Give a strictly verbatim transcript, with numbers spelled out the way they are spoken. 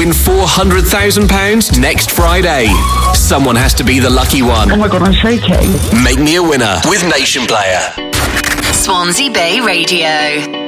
Win four hundred thousand pounds next Friday. Someone has to be the lucky one. Oh my God, I'm shaking. Make me a winner with Nation Player. Swansea Bay Radio.